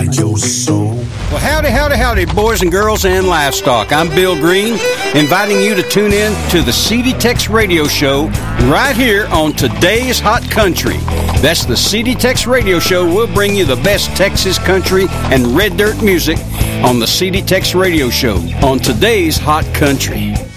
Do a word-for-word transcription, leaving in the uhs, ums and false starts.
inside your soul. Well, howdy, howdy, howdy, boys and girls and livestock. I'm Bill Green, inviting you to tune in to the C D Tex Radio Show right here on Today's Hot Country. That's the C D Tex Radio Show. We'll bring you the best Texas country and red dirt music on the C D Tex Radio Show on Today's Hot Country.